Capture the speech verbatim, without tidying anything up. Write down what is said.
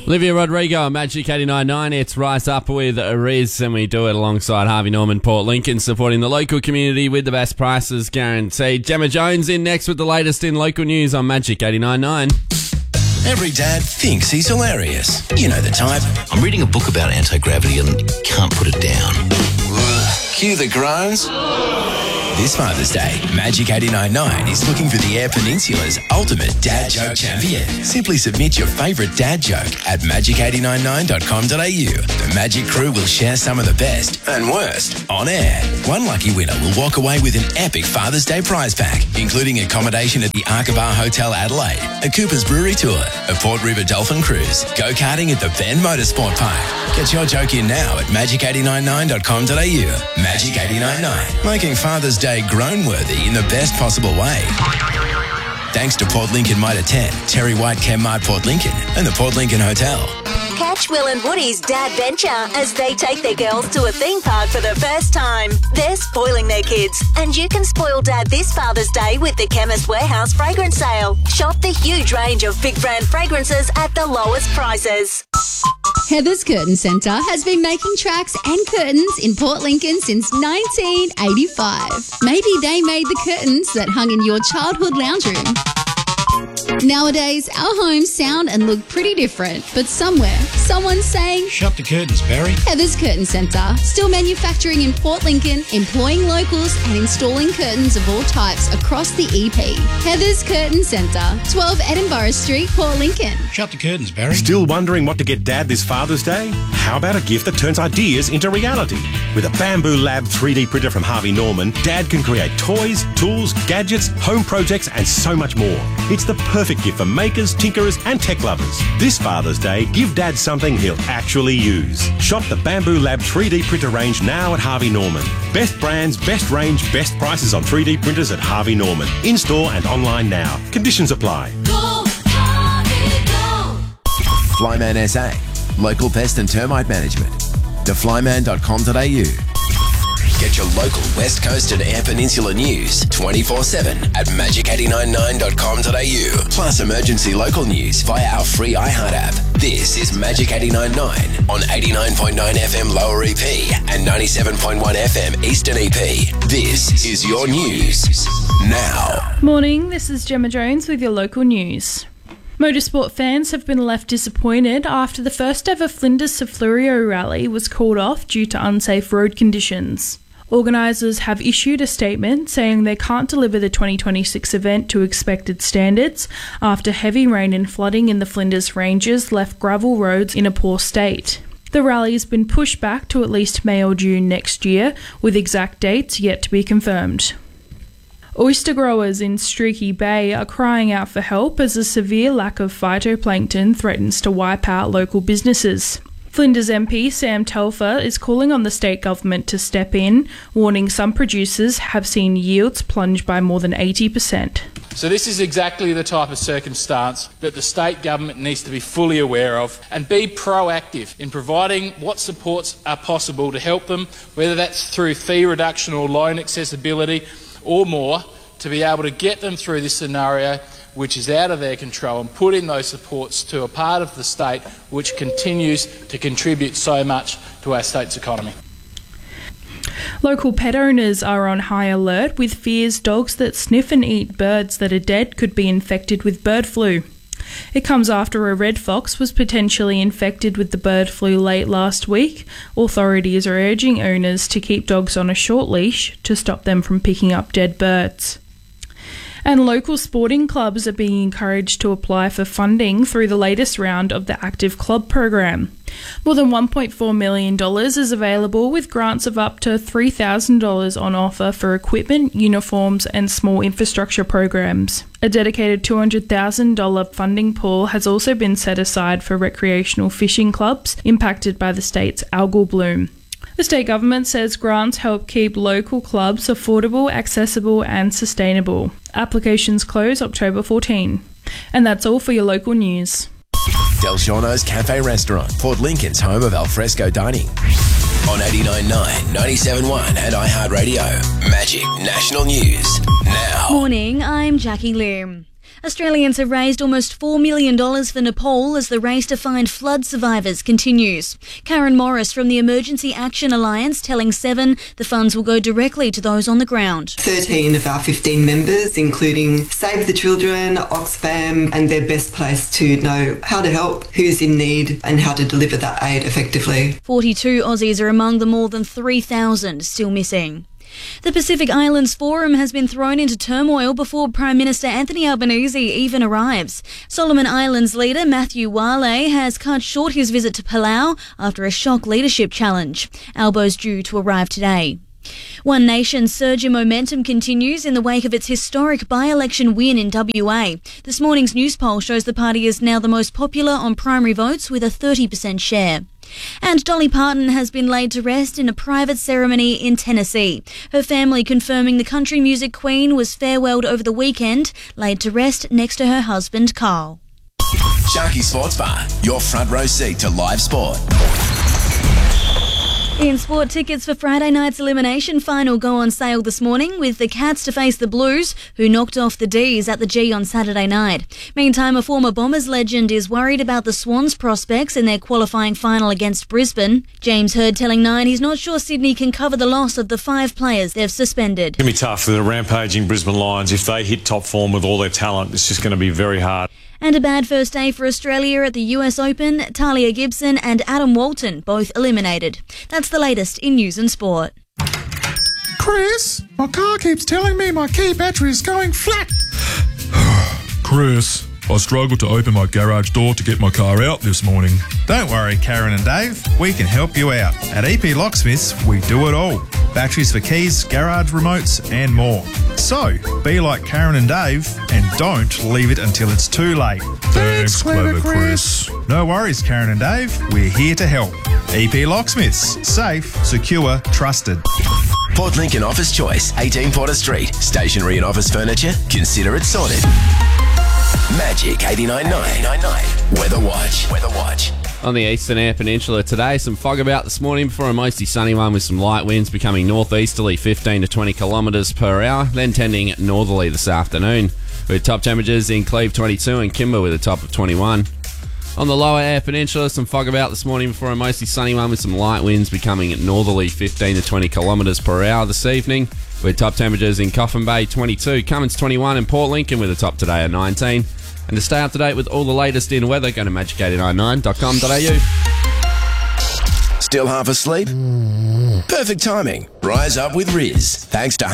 Olivia Rodrigo on Magic eighty-nine point nine. It's Rise Up with Riz, and we do it alongside Harvey Norman, Port Lincoln, supporting the local community with the best prices guaranteed. Gemma Jones in next with the latest in local news on Magic eighty-nine point nine. Every dad thinks he's hilarious. You know the type. I'm reading a book about anti-gravity and can't put it down. Cue the groans. This Father's Day, Magic eighty-nine point nine is looking for the Eyre Peninsula's ultimate dad joke champion. Simply submit your favourite dad joke at magic eight nine nine dot com dot a u. The Magic crew will share some of the best and worst on air. One lucky winner will walk away with an epic Father's Day prize pack, including accommodation at the Arkabar Hotel Adelaide, a Cooper's Brewery tour, a Port River Dolphin cruise, go-karting at the Bend Motorsport Park. Get your joke in now at magic eight nine nine dot com dot a u. Magic eighty-nine point nine, making Father's Day grown-worthy in the best possible way. Thanks to Port Lincoln Motor ten, Terry White Chemmart Port Lincoln, and the Port Lincoln Hotel. Catch Will and Woody's Dad Venture as they take their girls to a theme park for the first time. They're spoiling their kids, and you can spoil Dad this Father's Day with the Chemist Warehouse fragrance sale. Shop the huge range of big brand fragrances at the lowest prices. Heather's Curtain Centre has been making tracks and curtains in Port Lincoln since nineteen eighty-five. Maybe they made the curtains that hung in your childhood lounge room. Nowadays, our homes sound and look pretty different, but somewhere, someone's saying, "Shut the curtains, Barry." Heather's Curtain Centre, still manufacturing in Port Lincoln, employing locals and installing curtains of all types across the E P. Heather's Curtain Centre, twelve Edinburgh Street, Port Lincoln. Shut the curtains, Barry. Still wondering what to get Dad this Father's Day? How about a gift that turns ideas into reality? With a Bamboo Lab three D printer from Harvey Norman, Dad can create toys, tools, gadgets, home projects and so much more. It's the perfect gift for makers, tinkerers and tech lovers. This Father's Day, give Dad something he'll actually use. Shop the Bamboo Lab three D printer range now at Harvey Norman. Best brands, best range, best prices on three D printers at Harvey Norman. In-store and online now. Conditions apply. Go, Harvey, go. Flyman S A, local pest and termite management. the flyman dot com dot a u. Get your local West Coast and Eyre Peninsula news twenty-four seven at magic eight nine nine dot com dot a u. Plus emergency local news via our free iHeart app. This is Magic eighty-nine point nine on eighty-nine point nine F M Lower E P and ninety-seven point one F M Eastern E P. This is your news now. Morning, this is Gemma Jones with your local news. Motorsport fans have been left disappointed after the first ever Flinders to Fleurieu rally was called off due to unsafe road conditions. Organisers have issued a statement saying they can't deliver the twenty twenty-six event to expected standards after heavy rain and flooding in the Flinders Ranges left gravel roads in a poor state. The rally has been pushed back to at least May or June next year, with exact dates yet to be confirmed. Oyster growers in Streaky Bay are crying out for help as a severe lack of phytoplankton threatens to wipe out local businesses. Flinders M P Sam Telfer is calling on the state government to step in, warning some producers have seen yields plunge by more than eighty percent. So this is exactly the type of circumstance that the state government needs to be fully aware of and be proactive in providing what supports are possible to help them, whether that's through fee reduction or loan accessibility or more, to be able to get them through this scenario which is out of their control and put in those supports to a part of the state which continues to contribute so much to our state's economy. Local pet owners are on high alert with fears dogs that sniff and eat birds that are dead could be infected with bird flu. It comes after a red fox was potentially infected with the bird flu late last week. Authorities are urging owners to keep dogs on a short leash to stop them from picking up dead birds. And local sporting clubs are being encouraged to apply for funding through the latest round of the Active Club program. More than one point four million dollars is available, with grants of up to three thousand dollars on offer for equipment, uniforms and small infrastructure programs. A dedicated two hundred thousand dollars funding pool has also been set aside for recreational fishing clubs impacted by the state's algal bloom. The state government says grants help keep local clubs affordable, accessible and sustainable. Applications close October fourteenth. And that's all for your local news. Del Giorno's Cafe Restaurant, Port Lincoln's home of alfresco dining. On eighty-nine point nine, ninety-seven point one and iHeartRadio. Magic National News now. Morning, I'm Jackie Loom. Australians have raised almost four million dollars for Nepal as the race to find flood survivors continues. Karen Morris from the Emergency Action Alliance telling Seven the funds will go directly to those on the ground. thirteen of our fifteen members, including Save the Children, Oxfam, and they're best placed to know how to help, who's in need, and how to deliver that aid effectively. forty-two Aussies are among the more than three thousand still missing. The Pacific Islands Forum has been thrown into turmoil before Prime Minister Anthony Albanese even arrives. Solomon Islands leader Matthew Wale has cut short his visit to Palau after a shock leadership challenge. Albo's due to arrive today. One Nation's surge in momentum continues in the wake of its historic by-election win in W A. This morning's news poll shows the party is now the most popular on primary votes with a thirty percent share. And Dolly Parton has been laid to rest in a private ceremony in Tennessee. Her family confirming the country music queen was farewelled over the weekend, laid to rest next to her husband Carl. Sharky Sports Bar, your front row seat to live sport. In sport, tickets for Friday night's elimination final go on sale this morning with the Cats to face the Blues, who knocked off the D's at the G on Saturday night. Meantime, a former Bombers legend is worried about the Swans' prospects in their qualifying final against Brisbane. James Hird telling Nine he's not sure Sydney can cover the loss of the five players they've suspended. It's going to be tough for the rampaging Brisbane Lions. If they hit top form with all their talent, it's just going to be very hard. And a bad first day for Australia at the U S Open. Talia Gibson and Adam Walton both eliminated. That's the latest in news and sport. Chris, my car keeps telling me my key battery is going flat. Chris, I struggled to open my garage door to get my car out this morning. Don't worry, Karen and Dave. We can help you out. At E P Locksmiths, we do it all. Batteries for keys, garage remotes, and more. So, be like Karen and Dave and don't leave it until it's too late. Thanks, clever Chris. No worries, Karen and Dave. We're here to help. E P Locksmiths. Safe, secure, trusted. Port Lincoln Office Choice, eighteen Porter Street. Stationery and office furniture? Consider it sorted. Magic eighty-nine point nine. Weather Watch. Weather Watch. On the Eastern Air Peninsula today, some fog about this morning before a mostly sunny one with some light winds becoming northeasterly fifteen to twenty kilometres per hour, then tending northerly this afternoon, with top temperatures in Cleve twenty-two and Kimber with a top of twenty-one. On the lower Air Peninsula, some fog about this morning before a mostly sunny one with some light winds becoming northerly fifteen to twenty kilometres per hour this evening, with top temperatures in Coffin Bay twenty-two, Cummins twenty-one and Port Lincoln with a top today of nineteen. And to stay up to date with all the latest in weather, go to magic eight nine nine dot com dot a u. Still half asleep? Perfect timing. Rise up with Riz. Thanks to